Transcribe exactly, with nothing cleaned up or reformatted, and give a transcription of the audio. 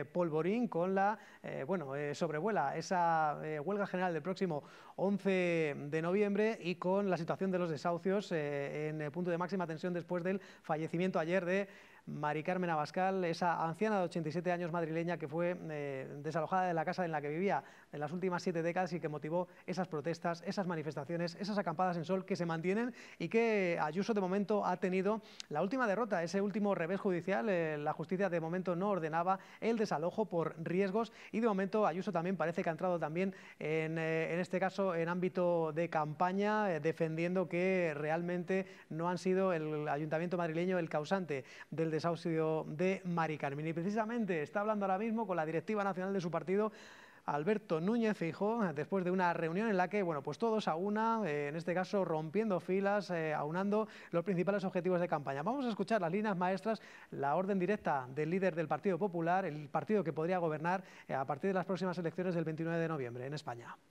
eh, polvorín con la, eh, bueno, eh, sobrevuela esa eh, huelga general del próximo once de noviembre y con la situación de los desahucios eh, en el punto de máxima tensión después del fallecimiento ayer de Mari Carmen Abascal, esa anciana de ochenta y siete años madrileña que fue eh, desalojada de la casa en la que vivía en las últimas siete décadas y que motivó esas protestas, esas manifestaciones, esas acampadas en sol que se mantienen y que Ayuso de momento ha tenido la última derrota, ese último revés judicial. Eh, la justicia de momento no ordenaba el desalojo por riesgos y de momento Ayuso también parece que ha entrado también en, eh, en este caso en ámbito de campaña, eh, defendiendo que realmente no han sido el Ayuntamiento madrileño el causante del desahucio de Mari Carmen. Y precisamente está hablando ahora mismo con la directiva nacional de su partido, Alberto Núñez Feijóo, después de una reunión en la que, bueno, pues todos a una, eh, en este caso rompiendo filas, eh, aunando los principales objetivos de campaña. Vamos a escuchar las líneas maestras, la orden directa del líder del Partido Popular, el partido que podría gobernar eh, a partir de las próximas elecciones del veintinueve de noviembre en España.